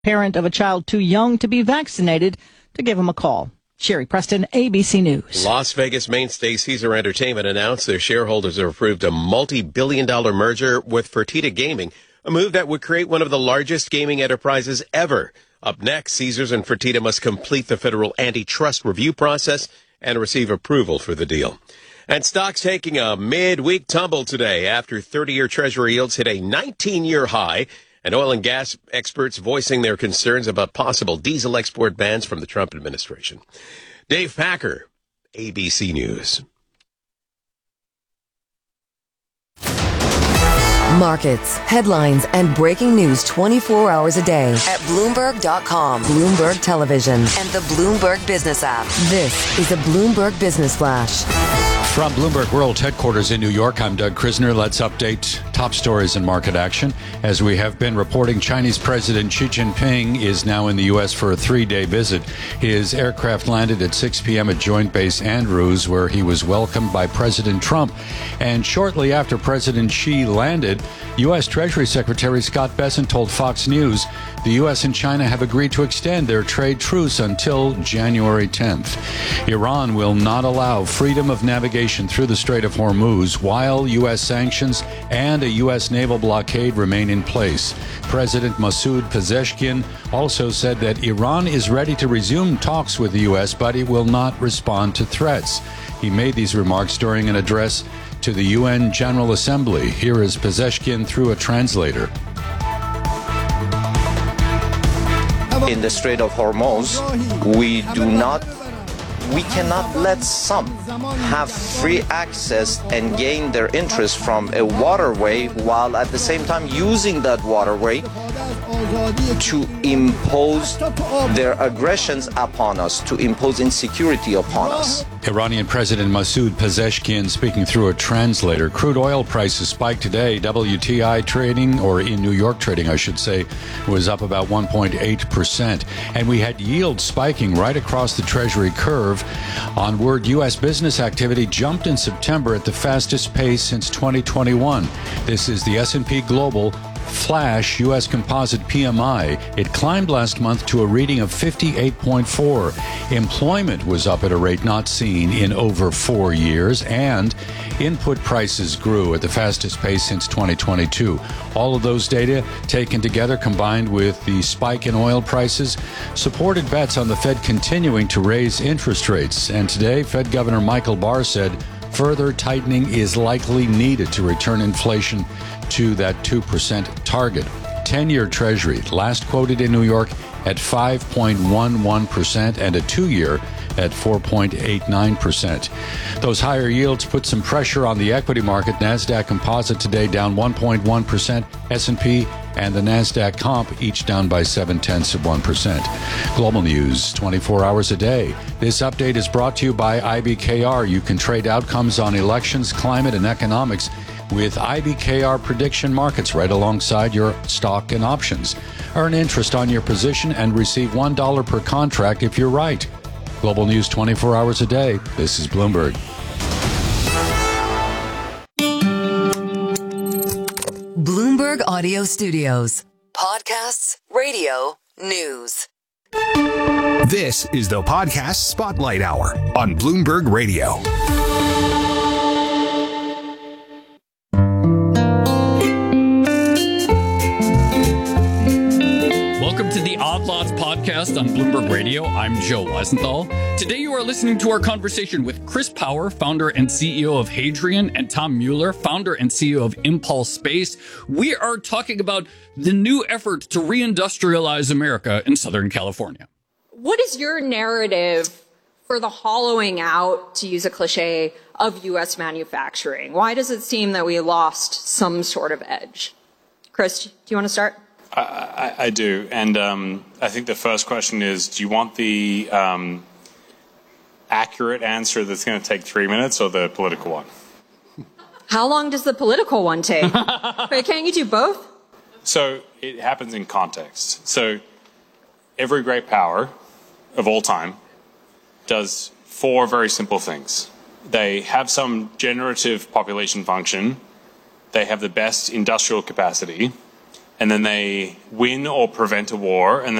parent of a child too young to be vaccinated to give him a call. Sherry Preston, ABC News. Las Vegas mainstay Caesar Entertainment announced their shareholders have approved a multi-billion-dollar merger with Fertitta Gaming, a move that would create one of the largest gaming enterprises ever. Up next, Caesars and Fertitta must complete the federal antitrust review process and receive approval for the deal. And stocks taking a midweek tumble today after 30-year Treasury yields hit a 19-year high, and oil and gas experts voicing their concerns about possible diesel export bans from the Trump administration. Dave Packer, ABC News. Markets, headlines, and breaking news 24 hours a day at Bloomberg.com, Bloomberg Television, and the Bloomberg Business app. This is a Bloomberg Business Flash. From Bloomberg World Headquarters in New York, I'm Doug Krisner. Let's update top stories in market action. As we have been reporting, Chinese President Xi Jinping is now in the U.S. for a 3-day visit. His aircraft landed at 6 p.m. at Joint Base Andrews, where he was welcomed by President Trump. And shortly after President Xi landed, U.S. Treasury Secretary Scott Bessent told Fox News the U.S. and China have agreed to extend their trade truce until January 10th. Iran will not allow freedom of navigation through the Strait of Hormuz while U.S. sanctions and a U.S. naval blockade remain in place. President Masoud Pezeshkian also said that Iran is ready to resume talks with the U.S., but it will not respond to threats. He made these remarks during an address to the UN General Assembly. Here is Pezeshkian through a translator. In the Strait of Hormuz, we cannot let some have free access and gain their interest from a waterway while at the same time using that waterway to impose their aggressions upon us, to impose insecurity upon us. Iranian President Masoud Pezeshkian speaking through a translator. Crude oil prices spiked today. WTI trading, or in New York trading, I should say, was up about 1.8%. And we had yields spiking right across the Treasury curve. On word, U.S. business activity jumped in September at the fastest pace since 2021. This is the S&P Global Flash U.S. Composite PMI. It climbed last month to a reading of 58.4. Employment was up at a rate not seen in over 4 years, and input prices grew at the fastest pace since 2022. All of those data taken together, combined with the spike in oil prices, supported bets on the Fed continuing to raise interest rates. And today, Fed Governor Michael Barr said further tightening is likely needed to return inflation to that 2% target. 10-year Treasury, last quoted in New York at 5.11%, and a 2-year at 4.89%. Those higher yields put some pressure on the equity market. NASDAQ Composite today down 1.1%. S&P and the NASDAQ Comp each down by 0.7%. Global news 24 hours a day. This update is brought to you by IBKR. You can trade outcomes on elections, climate, and economics with IBKR prediction markets right alongside your stock and options. Earn interest on your position and receive $1 per contract if you're right. Global news 24 hours a day. This is Bloomberg. Bloomberg Audio Studios. Podcasts, radio, news. This is the Podcast Spotlight Hour on Bloomberg Radio. Welcome to the Odd Lots podcast on Bloomberg Radio. I'm Joe Weisenthal. Today you are listening to our conversation with Chris Power, founder and CEO of Hadrian, and Tom Mueller, founder and CEO of Impulse Space. We are talking about the new effort to reindustrialize America in Southern California. What is your narrative for the hollowing out, to use a cliche, of U.S. manufacturing? Why does it seem that we lost some sort of edge? Chris, do you want to start? I do. And I think the first question is, do you want the accurate answer that's going to take 3 minutes or the political one? How long does the political one take? Wait, can't you do both? So it happens in context. So every great power of all time does 4 very simple things. They have some generative population function. They have the best industrial capacity. and then they win or prevent a war, and